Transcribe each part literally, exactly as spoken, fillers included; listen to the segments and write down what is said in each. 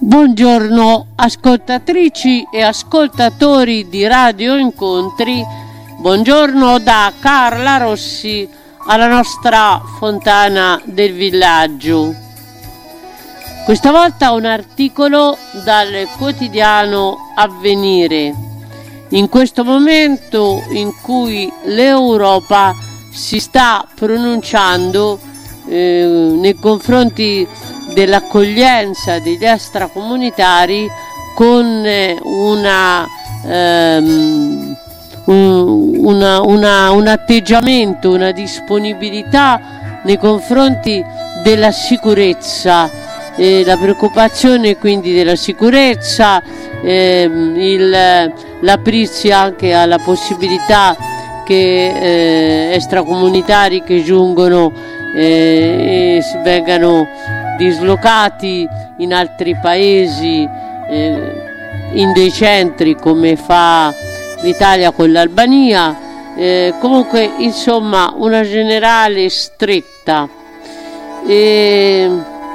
Buongiorno ascoltatrici e ascoltatori di Radio Incontri, buongiorno da Carla Rossi alla nostra fontana del villaggio. Questa volta un articolo dal quotidiano Avvenire. In questo momento in cui l'Europa si sta pronunciando eh, nei confronti dell'accoglienza degli extracomunitari con una, ehm, un, una, una, un atteggiamento, una disponibilità nei confronti della sicurezza, eh, la preoccupazione quindi della sicurezza, ehm, il, l'aprirsi anche alla possibilità che eh, extracomunitari che giungono eh, e vengano dislocati in altri paesi, eh, in dei centri come fa l'Italia con l'Albania, eh, comunque insomma una generale stretta. E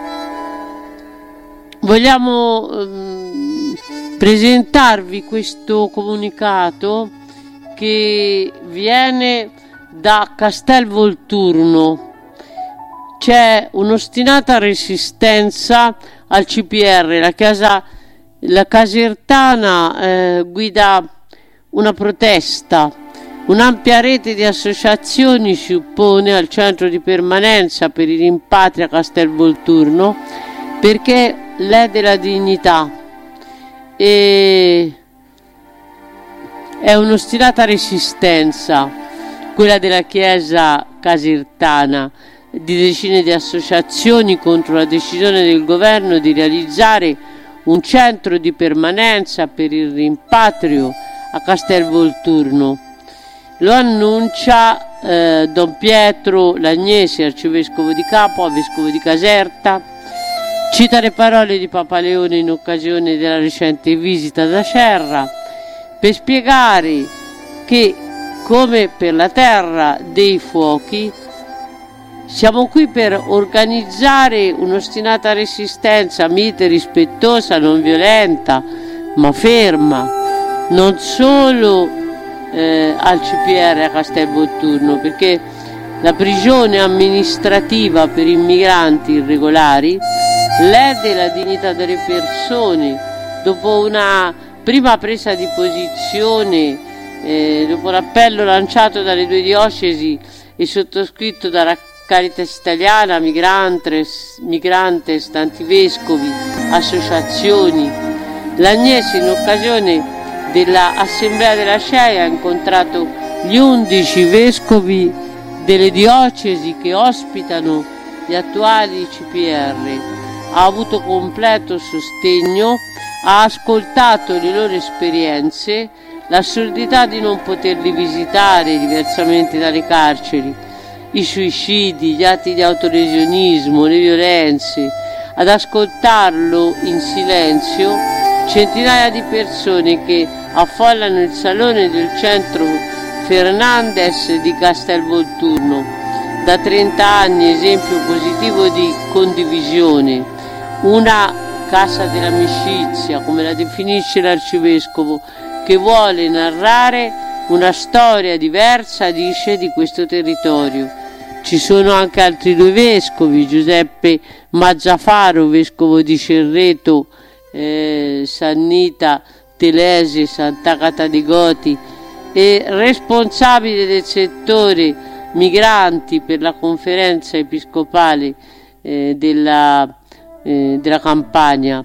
vogliamo ehm, presentarvi questo comunicato che viene da Castelvolturno. C'è un'ostinata resistenza al C P R, la casa la Casertana eh, guida una protesta, un'ampia rete di associazioni si oppone al centro di permanenza per i rimpatri a Castelvolturno perché lede la dignità e è un'ostinata resistenza quella della chiesa casertana, di decine di associazioni contro la decisione del governo di realizzare un centro di permanenza per il rimpatrio a Castelvolturno. Lo annuncia eh, Don Pietro Lagnesi, arcivescovo di Capua, vescovo di Caserta. Cita le parole di Papa Leone in occasione della recente visita ad Acerra per spiegare che, come per la terra dei fuochi, siamo qui per organizzare un'ostinata resistenza mite, rispettosa, non violenta, ma ferma, non solo eh, al C P R a Castelvolturno, perché la prigione amministrativa per immigranti irregolari lede la dignità delle persone. Dopo una prima presa di posizione, eh, dopo l'appello lanciato dalle due diocesi e sottoscritto dalla Caritas Italiana, Migrantes, Migrantes, tanti vescovi, associazioni, l'Agnesi in occasione dell'assemblea della C E I ha incontrato gli undici vescovi delle diocesi che ospitano gli attuali C P R, ha avuto completo sostegno, ha ascoltato le loro esperienze, l'assurdità di non poterli visitare diversamente dalle carceri, i suicidi, gli atti di autolesionismo, le violenze. Ad ascoltarlo in silenzio centinaia di persone che affollano il salone del centro Fernandez di Castelvolturno, da trenta anni esempio positivo di condivisione, una casa dell'amicizia, come la definisce l'arcivescovo, che vuole narrare una storia diversa, dice, di questo territorio. Ci sono anche altri due vescovi, Giuseppe Mazzafaro, vescovo di Cerreto, eh, Sannita, Telese, Sant'Agata dei Goti, e responsabile del settore migranti per la conferenza episcopale eh, della, eh, della Campania.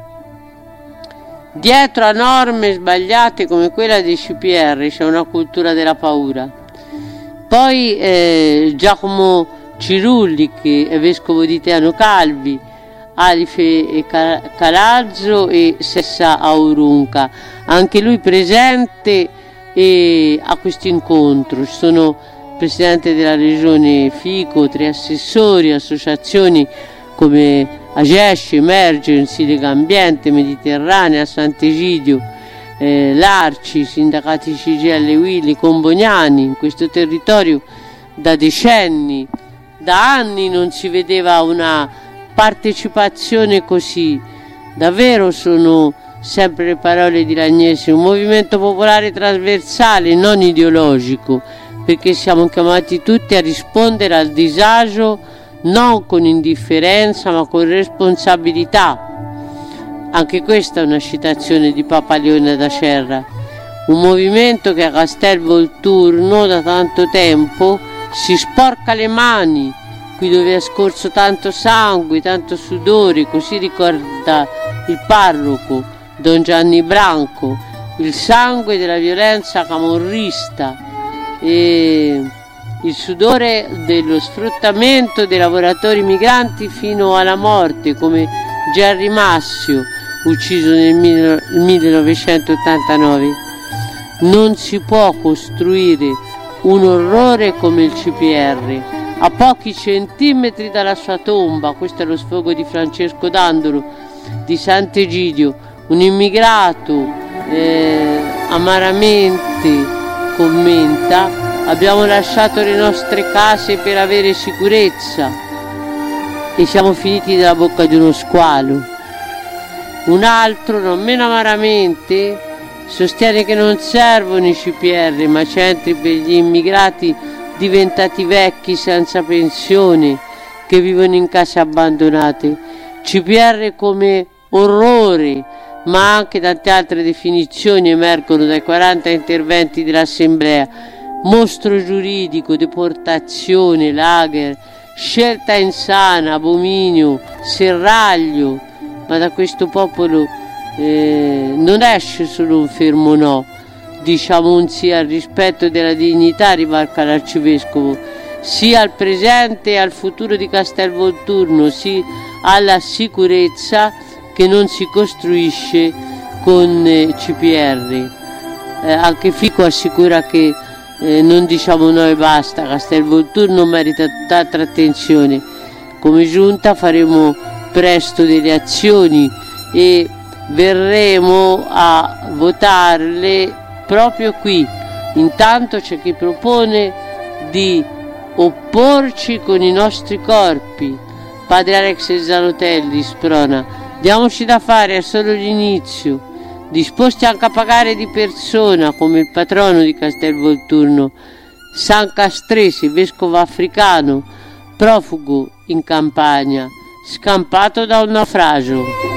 Dietro a norme sbagliate come quella dei C P R c'è una cultura della paura. Poi eh, Giacomo Cirulli, che è vescovo di Teano Calvi, Alife e Calazzo e Sessa Aurunca, anche lui presente e a questo incontro. Ci sono il presidente della regione Fico, tre assessori, associazioni come Agesce, Emergency, Lega Ambiente, Mediterranea, Sant'Egidio, eh, l'Arci, sindacati C G I L, Willi, Comboniani. In questo territorio da decenni, da anni non si vedeva una partecipazione così Davvero sono sempre le parole di Lagnesi, un movimento popolare trasversale, non ideologico, perché siamo chiamati tutti a rispondere al disagio non con indifferenza ma con responsabilità. Anche questa è una citazione di Papa Leone da Serra. Un movimento che a Castel Volturno da tanto tempo si sporca le mani, qui dove è scorso tanto sangue, tanto sudore, così ricorda il parroco Don Gianni Branco, il sangue della violenza camorrista e il sudore dello sfruttamento dei lavoratori migranti fino alla morte, come Gerry Massio, ucciso nel millenovecentottantanove. Non si può costruire un orrore come il C P R a pochi centimetri dalla sua tomba. Questo è lo sfogo di Francesco Dandolo di Sant'Egidio, un immigrato eh, amaramente commenta: abbiamo lasciato le nostre case per avere sicurezza e siamo finiti nella bocca di uno squalo. Un altro, non meno amaramente, sostiene che non servono i C P R ma centri per gli immigrati diventati vecchi senza pensione che vivono in case abbandonate. C P R come orrore, ma anche tante altre definizioni emergono dai quaranta interventi dell'Assemblea: mostro giuridico, deportazione, lager, scelta insana, abominio, serraglio. Ma da questo popolo eh, non esce solo un fermo no. Diciamo un sì al rispetto della dignità, rimarca l'arcivescovo, sì al presente e al futuro di Castel Volturno, sì alla sicurezza che non si costruisce con eh, C P R. Eh, anche Fico assicura che eh, non diciamo no e basta, Castel Volturno merita tutt'altra attenzione. Come giunta faremo presto delle azioni e verremo a votarle proprio qui. Intanto c'è chi propone di opporci con i nostri corpi. Padre Alex Zanotelli sprona: diamoci da fare, è solo l'inizio. Disposti anche a pagare di persona, come il patrono di Castel Volturno, San Castresi, vescovo africano, profugo in Campania, scampato da un naufragio.